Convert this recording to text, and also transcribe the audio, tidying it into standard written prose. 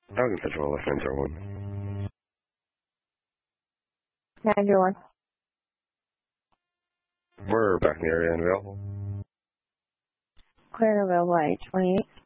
Elgin Central, left 901. 901. We're back in the area and available. Clear and available 828.